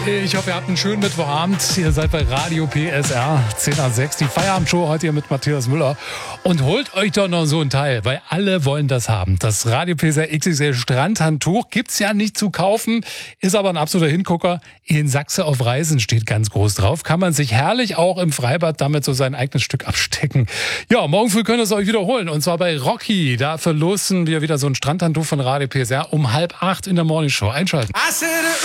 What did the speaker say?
Ich hoffe, ihr habt einen schönen Mittwochabend. Ihr seid bei Radio PSR 10 nach 6. Die Feierabendshow heute hier mit Matthias Müller. Und holt euch doch noch so ein Teil, weil alle wollen das haben. Das Radio PSR XXL Strandhandtuch gibt's ja nicht zu kaufen, ist aber ein absoluter Hingucker. In Sachse auf Reisen steht ganz groß drauf. Kann man sich herrlich auch im Freibad damit so sein eigenes Stück abstecken. Ja, morgen früh könnt ihr es euch wiederholen. Und zwar bei Rocky. Da verlosen wir wieder so ein Strandhandtuch von Radio PSR um 7:30 in der Morningshow. Einschalten.